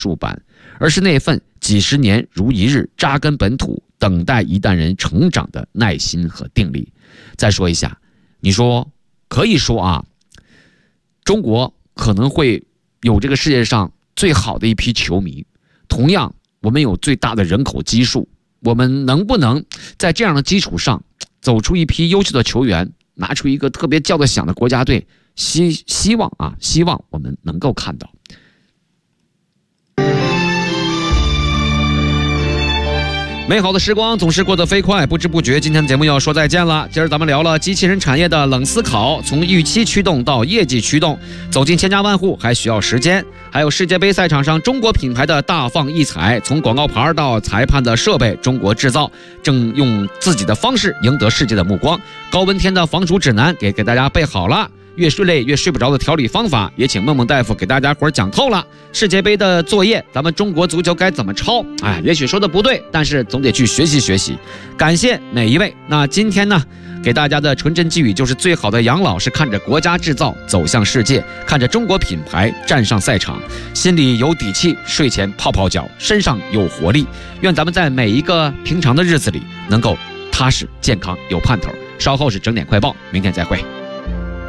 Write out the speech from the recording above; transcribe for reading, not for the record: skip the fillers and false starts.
术班，而是那份几十年如一日扎根本土、等待一代人成长的耐心和定力。再说一下，你说可以说啊，中国可能会有这个世界上最好的一批球迷，同样我们有最大的人口基数，我们能不能在这样的基础上走出一批优秀的球员，拿出一个特别叫得响的国家队？希望我们能够看到。美好的时光总是过得飞快，不知不觉今天的节目要说再见了。今儿咱们聊了机器人产业的冷思考，从预期驱动到业绩驱动，走进千家万户还需要时间。还有世界杯赛场上中国品牌的大放异彩，从广告牌到裁判的设备，中国制造正用自己的方式赢得世界的目光。高温天的防暑指南给大家备好了，越睡累越睡不着的调理方法也请梦梦大夫给大家伙讲透了。世界杯的作业咱们中国足球该怎么抄？也许说的不对，但是总得去学习学习。感谢每一位。那今天呢，给大家的纯真寄语就是：最好的养老是看着国家制造走向世界，看着中国品牌站上赛场，心里有底气，睡前泡泡脚，身上有活力。愿咱们在每一个平常的日子里能够踏实健康有盼头。稍后是整点快报，明天再会。